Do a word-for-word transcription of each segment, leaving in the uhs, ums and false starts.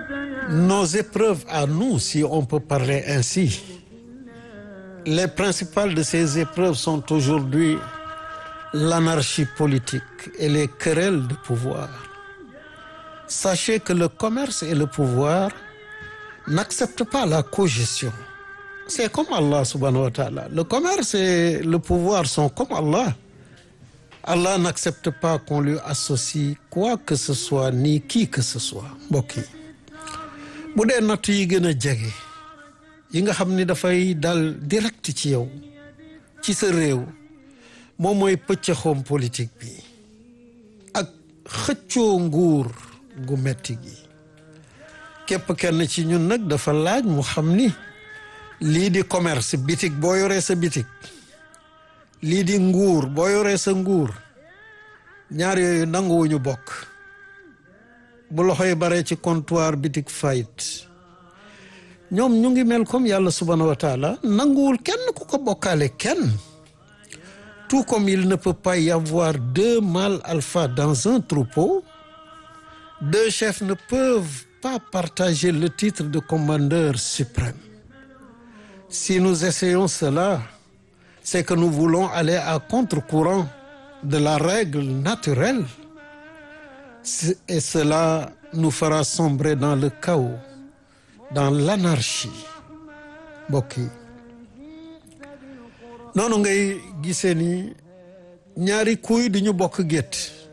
nos épreuves à nous, si on peut parler ainsi, les principales de ces épreuves sont aujourd'hui l'anarchie politique et les querelles de pouvoir. Sachez que le commerce et le pouvoir n'acceptent pas la cogestion. C'est comme Allah subhanahu wa ta'ala. Le commerce et le pouvoir sont comme Allah. Allah n'accepte pas qu'on lui associe quoi que ce soit ni qui que ce soit. mbokk yi bu dee natt yi gën a jege yi nga xam ni dafay dal direct ci yow ci sa réew moom mooy pëccëxoom politique bi ak xëccoo nguur gu metti gi képp kenn ci ñun nag dafa laaj mu xam ni lii di commerce bitik boo yoree sa bitik lii di nguur boo yoree sa nguur ñaar yooyu nanguwuñu bokk bu loxoy bare ci comptoir bitik fayit ñoom ñu ngi mel comme yàlla subhanahu wa taala nanguwul kenn ku ko bokkaale kenn tout comme il ne peut pas y avoir deux mâles alpha dans un troupeau, deux chefs ne peuvent pas partager le titre de commandeur suprême. Si nous essayons cela, c'est que nous voulons aller à contre-courant de la règle naturelle. Et cela nous fera sombrer dans le chaos, dans l'anarchie. mbokk yi noonu ngay gisee ni ñaari kuy du ñu bokk gétt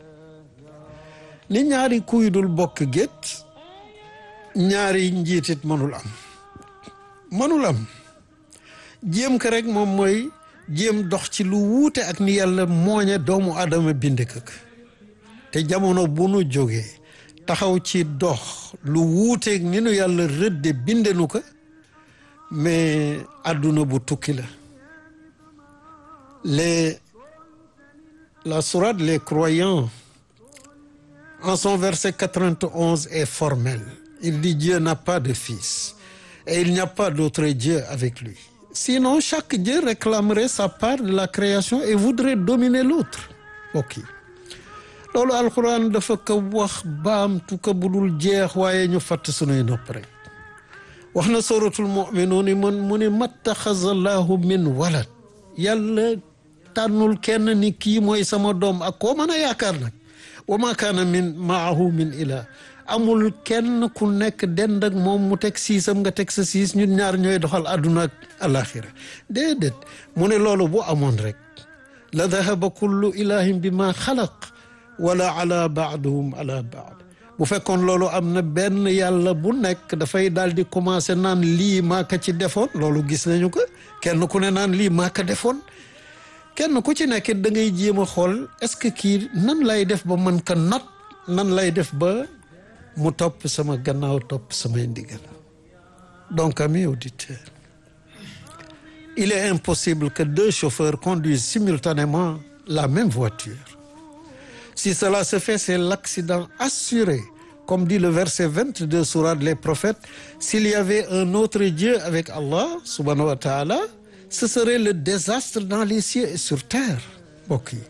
ni ñaari kuy dul bokk gétt ñaari njiitit mënul am mënul am jéem ko rek moom mooy jéem dox ci lu wuute ak ni yàlla mooñe doomu aadama binde këk te jamono bu nu jógee taxaw ci dox lu wuuteeg ni nu yàlla rëdde binde nu ko mais àdduna bu tukki la les la sourate les croyants en son verset quatre-vingt-onze est formel. Il dit Dieu n'a pas de fils et il n'y a pas d'autre Dieu avec lui. Sinon chaque Dieu réclamerait sa part de la création et voudrait dominer l'autre. ok loolu alquran dafa ko wax baamtu ko budul jeex waaye ñu fàtt sunuy nopp rek wax na suratul mu'minuun man mu ne mattaxazallahu min walad yàlla tànnul kenn ni kii mooy sama doom ak koo mën a yaakaar nag wa ma kaana min maahu min ilah amul kenn ku nekk dend ak moom mu teg siisam nga teg sa siis ñun ñaar ñooy doxal àdduna ak alaxira déedéet mu ne loolu bu amoon rek la dahaba kullu ilahin bi ma xalaq wala ala baaduhum ala baad bu fekkoon loolu am na benn yàlla bu nekk dafay daal di commencé naan lii maa ko ci defoon loolu gis nañu ko kenn ku ne naan lii maa ko defoon kenn ku ci nekk da ngay jéem a xool est-ce que kii nan lay def ba mën ka not nan lay def ba mu topp sama gannaaw topp samay ndigal. Donc amis auditeurs, il est impossible que deux chauffeurs conduisent simultanément la même voiture. Si cela se fait, c'est l'accident assuré. Comme dit le verset vingt-deux sourate Les Prophètes, s'il y avait un autre Dieu avec Allah subhanahu wa ta'ala, ce serait le désastre dans les cieux et sur terre. mbokk yi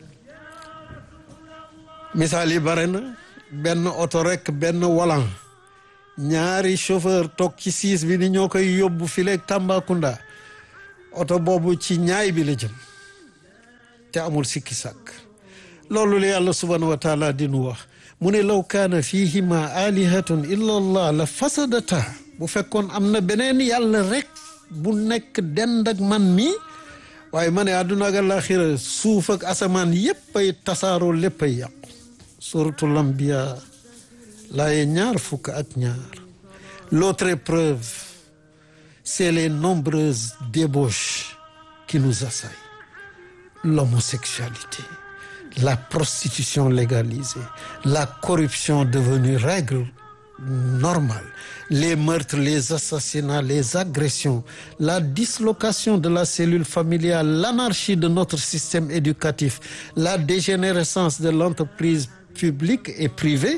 misaal yi bare na benn oto rek benn walan ñaari chauffeur toog ci siis bi ni ñoo koy yóbbu fileeg Tambacounda oto boobu ci ñaay bi la jëm te amul sikki sàkk loolu la yàlla subhanahu wa taala di nu wax mu ne law kaana fihima alihatun illa allah la fasadata bu fekkoon am na beneen yàlla rek bu nekk dend ak man mi waaye ma ne àdduna ak àllaaxira suuf ak asamaan yépp ay tasaaroo lépp ay yàqu suratul anbiya laaye ñaar fukk ak ñaar. L'autre épreuve, c'est les nombreuses débauches qui nous assaillent. L'homosexualité, la prostitution légalisée, la corruption devenue règle normale, les meurtres, les assassinats, les agressions, la dislocation de la cellule familiale, l'anarchie de notre système éducatif, la dégénérescence de l'entreprise publique et privée.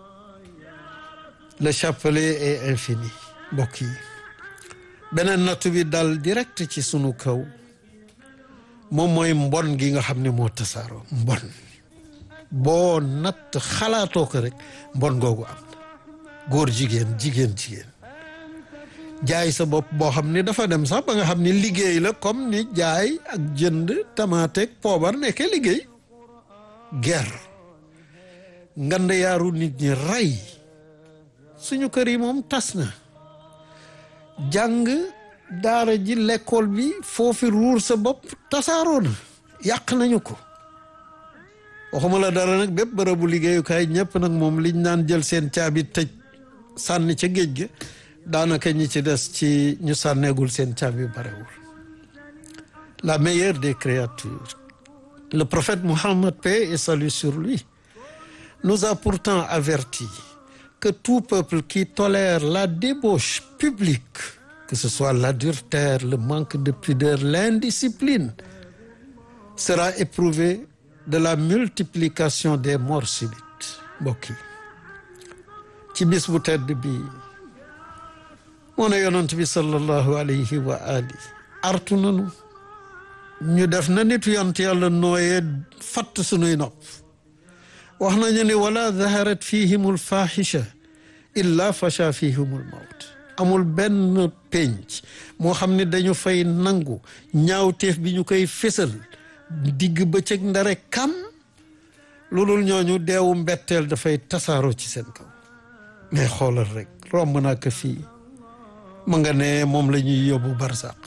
Le chapelet est infini. mbokk yi beneen nattu bi dal direct ci sunu kaw moom mooy mbon gi nga xam ne moo tasaaroo mbon boo natt xalaatoo ko rek mbon googu am na góor jigéen jigéen jigéen jaay sa bopp boo xam ni dafa dem sax ba nga xam ni liggéey la comme ni jaay ak jënd tamaateeg poobar nekkee liggéey guerre ngand yaaru nit ñi rey suñu kër yi moom tas na jàng daara ji l'école bi foofi ruur sa bopp tasaaroo na yàq nañu ko waxuma la dara nag bépp bërëbu liggéeyukaay ñëpp nag moom liñ naan jël seen caabi tëj sànni ca géej ga daanaka ñi ci des ci ñu sànneegul seen caabi barewul la meilleure des créatures le prophète Mohammed, paix et salut sur lui, nous a pourtant averti que tout peuple qui tolère la débauche publique, que ce soit l'adultère, le manque de pudeur, l'indiscipline, sera éprouvé de la multiplication des morts subites. mbokk yi ci bis bu tedd bi moo ne yonent bi sallallahu alayhi wa ali artu nanu ñu def na nitu yont yàlla nooyee fatt sunuy nopp wax nañu ni wala zaharat fihimul fahisha illa fasha fihimul mawt amul benn penc moo xam ne dañu fay nangu ñaawteef bi ñu koy fésal digg bëccëg ndare kam loolul ñooñu deewu mbetteel dafay tasaaroo ci seen kaw mais xoolal rek romb naa ko fii ma nga ne moom la ñuy yóbbu barsaq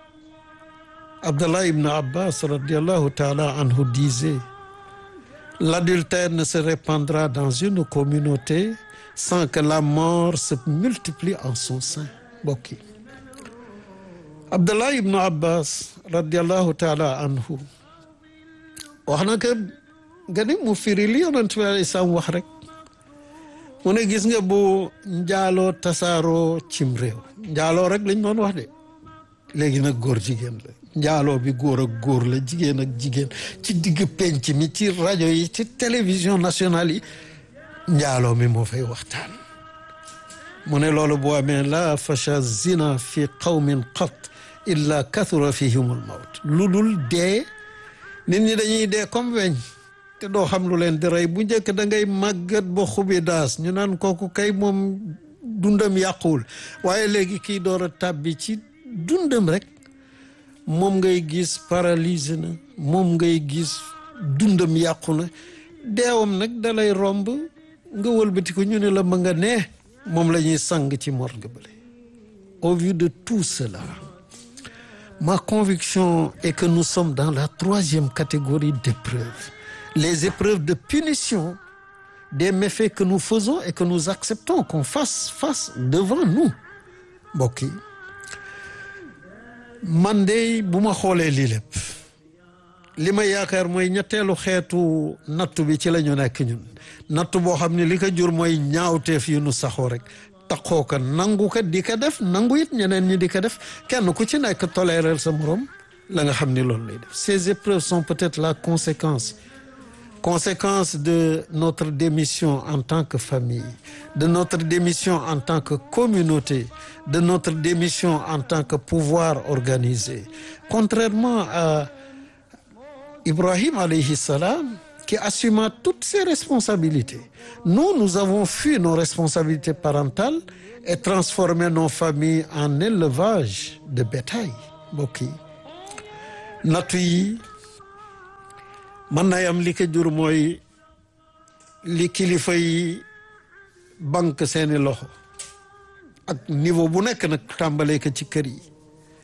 Abdallah ibn Abbas radiallahu taala anhu disait: l'adultère ne se répandra dans une communauté sans que la mort se multiplie en son sein. Bokki Abdallah ibn Abbas radiallahu taala anhu wax na que nga ni mu firi li yonent bi alayhi salaam wax rek mu ne gis nga bu njaaloo tasaaroo cim réew njaaloo rek lañ doon wax de léegi nag góor jigéen la njaaloo bi góor ak góor la jigéen ak jigéen ci digg penc mi ci rajo yi ci télévision nationale yi njaaloo mi moo fay waxtaan mu ne loolu boo amee la fasha zina fi qawmin qat illa kathura fihimul mawt lu dul dee nit ñi dañuy dee comme weñ te doo xam lu leen di rey bu njëkk da ngay màggat ba xubi daas ñu naan kooku kay moom dundam yàquwul waaye léegi kii door a tàbbi ci dundam rek moom ngay gis paralysé na moom ngay gis dundam yàqu na deewam nag dalay romb nga wëlbati ko ñu ne la ma nga ne moom la ñuy sang ci morgue bale. Au vu de tout cela, ma conviction est que nous sommes dans la troisième catégorie d'épreuves, les épreuves de punition des méfaits que nous faisons et que nous acceptons qu'on fasse face devant nous. mbokk yi man de bu ma xoolee lii lépp li ma yaakaar mooy ñetteelu xeetu nattu bi ci la ñu nekk ñun nattu boo xam ne li ko jur mooy ñaawteef yu nu saxoo rek taxoo ko nangu ko di ko def nangu it ñeneen ñi di ko def kenn ku ci nekk tolérer sa morom la nga xam ni loolu lay def. Ces épreuves sont peut-être la conséquence conséquence de notre démission en tant que famille, de notre démission en tant que communauté, de notre démission en tant que pouvoir organisé. Contrairement à Ibrahim alayhi salam, qui assuma toutes ses responsabilités, nous, nous avons fui nos responsabilités parentales et transformé nos familles en élevage de bétail. mbokk yi nattu yi mën na am li ko jur mooy li kilifa yi banque seeni loxo ak niveau bu nekk nag tàmbalee ko ci kër yi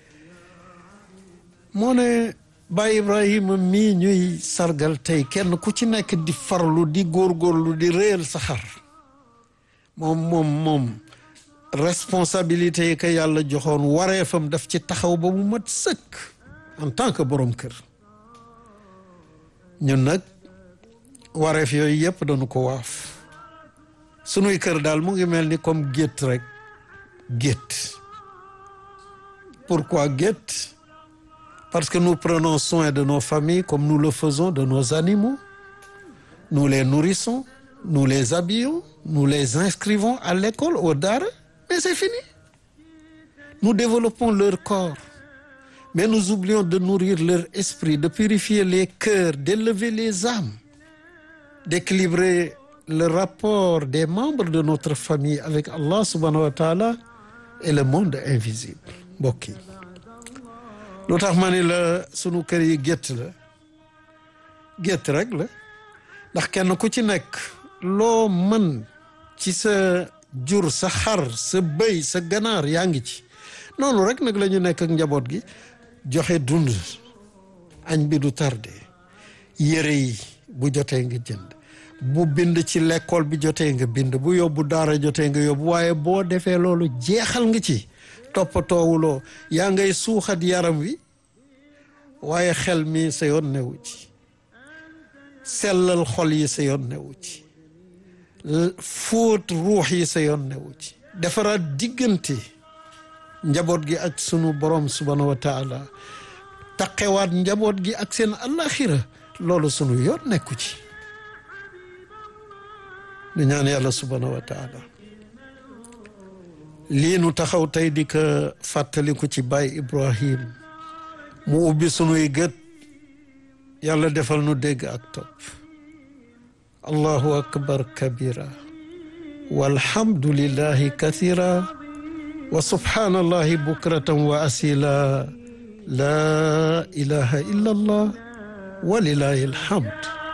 moo ne Baay Ibrahima mii ñuy sargal tey kenn ku ci nekk di farlu di góorgóorlu di réyal sa xar moom moom moom responsabilité yi ko yàlla joxoon wareefam daf ci taxaw ba mu mat sëkk en tant que borom kër ñun nag wareef yooyu yëpp dañu ko waaf sunuy kër daal mu ngi mel ni comme gétt rek gétt pourquoi gétt parce que nous prenons soin de nos familles comme nous le faisons de nos animaux nous les nourrissons nous les habillons nous les inscrivons à l'école au daara mais c'est fini nous développons leur corps mais nous oublions de nourrir leur esprit, de purifier les cœurs, d'élever les âmes, d'équilibrer le rapport des membres de notre famille avec Allah subhanahu wa taala et le monde invisible mbokk yi lu tax ma ni la sunu kër yi gétt la gétt rek la ndax kenn ku ci nekk loo mën ci sa jur sa xar sa bëy sa ganaar yaa ngi ci noonu rek nag la ñu nekk ak njaboot gi joxe dund añ bi du tardé yére yi bu jotee nga jënd bu bind ci l'école bi jotee nga bind bu yóbbu daara jotee nga yóbbu waaye boo defee loolu jeexal nga ci toppatoowuloo yaa ngay suuxat yaram wi waaye xel mi sa yoon newu ci sellal xol yi sa yoon newu ci fóot ruux yi sa yoon newu ci defaraat diggante njaboot gi ak sunu borom subhanahu wa taala taqewaat njaboot gi ak seen alaxira loolu sunu yoon nekku ci di ñaan yàlla subhanahu wa taala lii nu taxaw tey di ko fàttaliku ci Baay Ibrahim mu ubbi sunuy gët yàlla defal nu dégg ak topp allahu akbar kabira walhamdulillahi kathira wa subhanallahi bukratan wa asila la ilaha illa allah walilahi alhamd